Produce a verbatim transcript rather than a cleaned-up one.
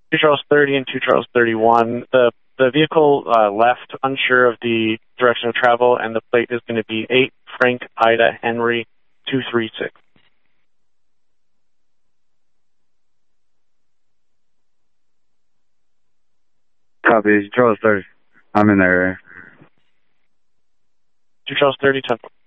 two Charles thirty and two Charles thirty-one. The the vehicle uh, left unsure of the direction of travel, and the plate is going to be eight Frank Ida Henry two three six. Copy. Charles thirty. I'm in there. two Charles thirty, ten.